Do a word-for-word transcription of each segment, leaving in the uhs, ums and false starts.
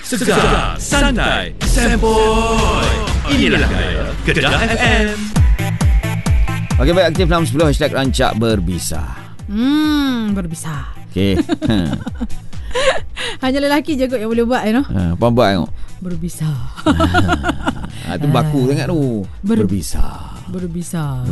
Segar, santai, sempoi. Inilah gaya Kedah F M. Okey, baik, aktif enam sepuluh hashtag rancak berbisa. Hmm, berbisa. Okey. Hanya lelaki je kot yang boleh buat, you know. Ha, apa buat tengok? Berbisa. Ha, tu baku sangat tu. Ber- berbisa. Berbisa.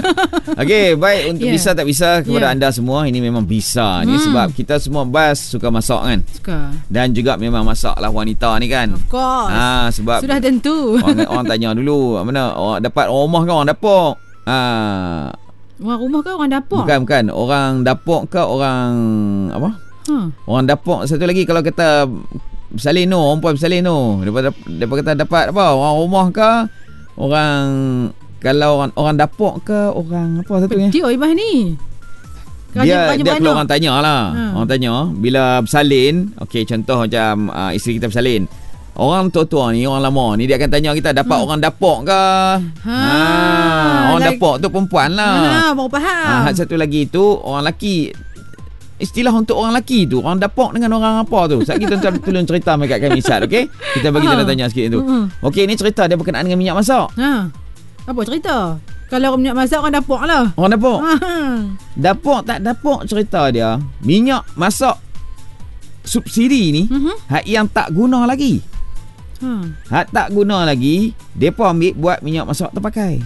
Okey, baik, untuk Yeah. bisa tak bisa kepada Yeah. anda semua, ini memang bisa ni Hmm. sebab kita semua bas suka masak kan. Suka. Dan juga memang masaklah wanita ni kan. Of course. Ah, sebab Sudah tentu. orang, orang tanya dulu, mana orang dapat orang rumah ke orang dapur? Ah, Orang rumah ke orang dapur? bukan bukan, orang dapur ke orang apa? Ha. Orang dapur. Satu lagi kalau kata bersalin tu, orang perempuan bersalin tu. Depa depa kata dapat apa? Orang rumah ke orang, kalau orang orang dapur ke orang apa satunya? Dia Ibah ni. Dia dia kalau orang tanya lah. Ha. Orang tanya bila bersalin, okey, contoh macam uh, isteri kita bersalin. Orang tua-tua ni, orang lama ni, dia akan tanya kita dapat Hmm. orang dapur ke? Ha, orang like, dapur tu perempuan lah. Ha, baru faham. Ha, satu lagi tu orang lelaki. Istilah untuk orang lelaki tu, orang dapur dengan orang apa tu. Sekejap kita tolong cerita mereka kami misal, okey? Kita bagi Ha. tanda tanya sikit tu. Hmm. Okey, ni cerita dia berkenaan dengan minyak masak. Ha. Apa cerita? Kalau orang minyak masak orang dapur lah. Orang dapur. Ha. Dapur tak dapur cerita dia. Minyak masak subsidi ni, Mhm. hak yang tak guna lagi. Ha. Hak tak guna lagi, depa ambil buat minyak masak terpakai.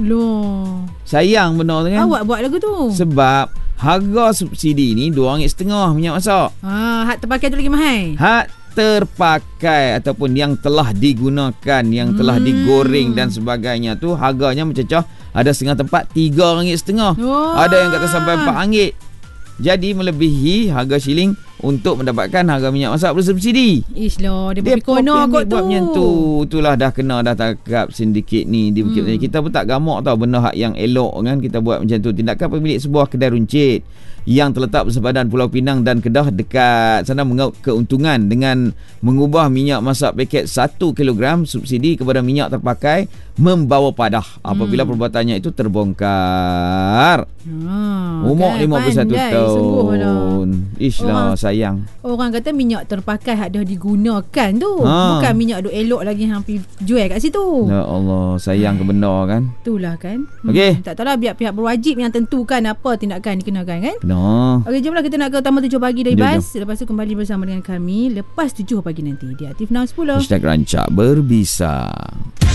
Loh. Sayang benda tu kan. Awak buat lagu tu. Sebab harga subsidi ni dua ringgit setengah minyak masak. Ha, hak terpakai tu lagi mahal. Hak terpakai ataupun yang telah digunakan, yang telah Hmm. digoreng dan sebagainya tu harganya mencecah. Ada setengah tempat tiga ringgit setengah. Oh. Ada yang kata sampai empat ringgit. Jadi melebihi harga shilling untuk mendapatkan harga minyak masak bersubsidi. Ish lah, dia, Dia pergi kono kot tu. buat macam tu. Itulah dah kena dah tangkap sindiket ni di Bukit Hmm. Melayu. Kita pun tak gamak tau benda hak yang elok kan kita buat macam tu. Tindakan pemilik sebuah kedai runcit yang terletak bersepadan Pulau Pinang dan Kedah dekat sana mengaut keuntungan dengan mengubah minyak masak paket satu kilogram subsidi kepada minyak terpakai membawa padah apabila Hmm. perbuatannya itu terbongkar. Ha, Umur kan, lima puluh satu pandai, sungguh lah. tahun. Ish lah, Orang- sayang. Orang kata minyak terpakai hak dah digunakan tu. Ha. Bukan minyak duk elok lagi hang pergi jual kat situ. Ya Allah, sayang ke benda kan. Itulah kan. Okey. Tak tahulah pihak-pihak berwajib yang tentukan apa tindakan dikenakan kan. No. Okey, jomlah kita nak ke utama tujuh pagi dari Jom, bas. Lepas tu kembali bersama dengan kami lepas tujuh pagi nanti di Aktif enam sepuluh. Hashtag rancak berbisa.